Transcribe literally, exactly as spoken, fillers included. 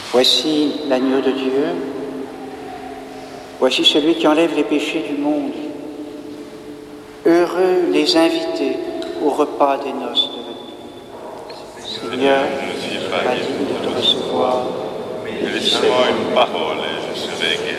Voici l'agneau de Dieu, voici celui qui enlève les péchés du monde. Heureux les invités au repas des noces de l'agneau. Seigneur, je ne suis pas digne de te recevoir, mais laisse-moi une parole et je serai guéri.